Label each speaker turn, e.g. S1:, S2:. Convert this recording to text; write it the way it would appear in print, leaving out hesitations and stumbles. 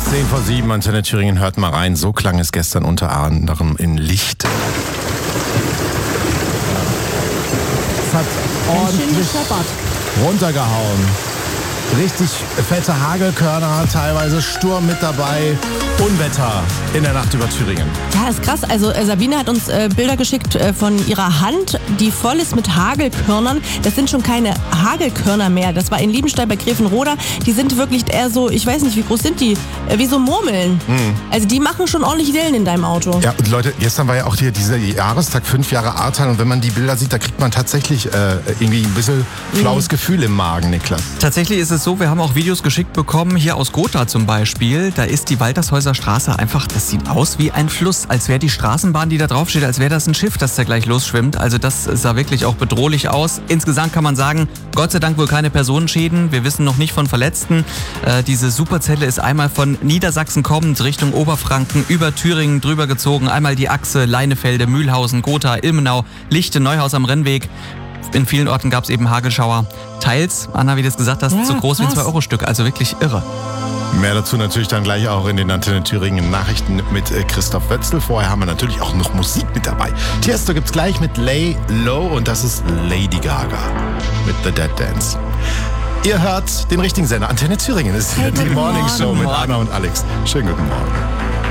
S1: 10:07, Antenne Thüringen, hört mal rein. So klang es gestern unter anderem in Lichte. Es hat ordentlich runtergehauen. Richtig fette Hagelkörner, teilweise Sturm mit dabei. Unwetter in der Nacht über Thüringen.
S2: Ja, ist krass. Also Sabine hat uns Bilder geschickt von ihrer Hand, die voll ist mit Hagelkörnern. Das sind schon keine Hagelkörner mehr. Das war in Liebenstein bei Grevenroda. Die sind wirklich eher so, ich weiß nicht, wie groß sind die? Wie so Murmeln. Also die machen schon ordentlich Wellen in deinem Auto.
S1: Ja, und Leute, gestern war ja auch hier dieser Jahrestag, 5 Jahre Ahrtal. Und wenn man die Bilder sieht, da kriegt man tatsächlich irgendwie ein bisschen flaues Gefühl im Magen, Niklas.
S3: Tatsächlich ist es so, wir haben auch Videos geschickt bekommen, hier aus Gotha zum Beispiel. Da ist die Waltershäuser Straße einfach, das sieht aus wie ein Fluss, als wäre die Straßenbahn, die da drauf steht, als wäre das ein Schiff, das da gleich losschwimmt. Also das sah wirklich auch bedrohlich aus. Insgesamt kann man sagen, Gott sei Dank wohl keine Personenschäden. Wir wissen noch nicht von Verletzten. Diese Superzelle ist einmal von Niedersachsen kommend Richtung Oberfranken über Thüringen drüber gezogen. Einmal die Achse Leinefelde, Mühlhausen, Gotha, Ilmenau, Lichte, Neuhaus am Rennweg. In vielen Orten gab es eben Hagelschauer. Teils, Anna, wie du es gesagt hast, so groß wie ein 2-Euro-Stück. Also wirklich irre.
S1: Mehr dazu natürlich dann gleich auch in den Antenne Thüringen Nachrichten mit Christoph Wötzl. Vorher haben wir natürlich auch noch Musik mit dabei. Tiesto gibt's gleich mit Lay Low und das ist Lady Gaga mit The Dead Dance. Ihr hört den richtigen Sender. Antenne Thüringen ist die Morning Show mit Anna und Alex. Schönen guten Morgen.